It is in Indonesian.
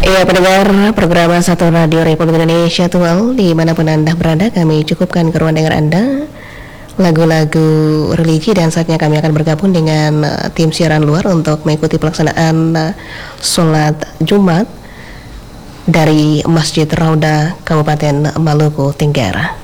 Ya, pendengar program Satu Radio Republik Indonesia Tual, dimanapun Anda berada, kami cukupkan ke ruang dengar Anda lagu-lagu religi, dan saatnya kami akan bergabung dengan tim siaran luar untuk mengikuti pelaksanaan sholat Jumat dari Masjid Rauda Kabupaten Maluku Tenggara.